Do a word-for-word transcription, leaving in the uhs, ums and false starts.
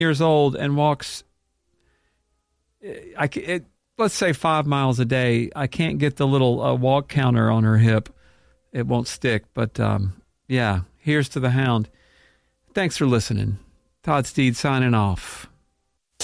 years old and walks, I, it, let's say five miles a day. I can't get the little uh, walk counter on her hip. It won't stick. But, um, yeah, here's to the hound. Thanks for listening. Todd Steed signing off.